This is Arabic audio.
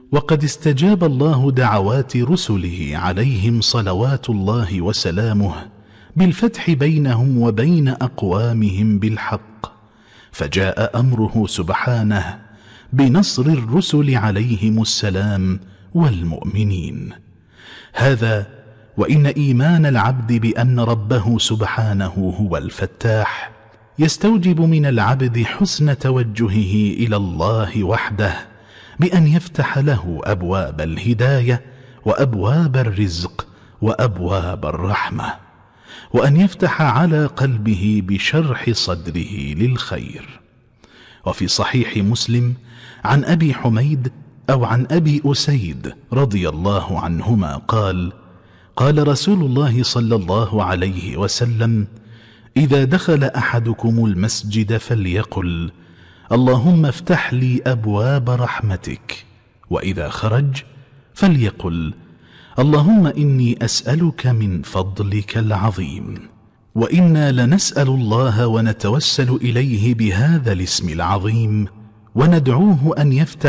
وقد استجاب الله دعوات رسله عليهم صلوات الله وسلامه بالفتح بينهم وبين أقوامهم بالحق، فجاء أمره سبحانه بنصر الرسل عليهم السلام والمؤمنين. هذا وإن إيمان العبد بأن ربه سبحانه هو الفتاح يستوجب من العبد حسن توجهه إلى الله وحده بأن يفتح له أبواب الهداية وأبواب الرزق وأبواب الرحمة، وأن يفتح على قلبه بشرح صدره للخير. وفي صحيح مسلم عن أبي حميد أو عن أبي أسيد رضي الله عنهما قال: قال رسول الله صلى الله عليه وسلم: إذا دخل أحدكم المسجد فليقل: اللهم افتح لي أبواب رحمتك، وإذا خرج فليقل: اللهم إني أسألك من فضلك العظيم. وإنا لنسأل الله ونتوسل إليه بهذا الاسم العظيم وندعوه أن يفتح